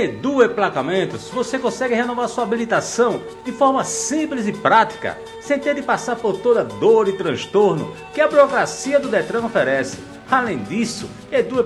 Edu Emplacamentos, você consegue renovar sua habilitação de forma simples e prática, sem ter de passar por toda dor e transtorno que a burocracia do Detran oferece. Além disso, Edu